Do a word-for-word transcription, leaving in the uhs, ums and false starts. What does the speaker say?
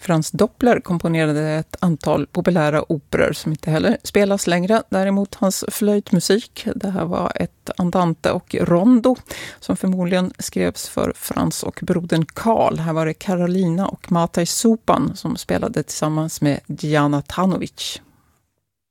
Frans Doppler komponerade ett antal populära operor som inte heller spelas längre. Däremot hans flöjtmusik, det här var ett andante och rondo som förmodligen skrevs för Frans och brodern Karl. Här var det Karolina och Mataj Supan som spelade tillsammans med Diana Tanovic.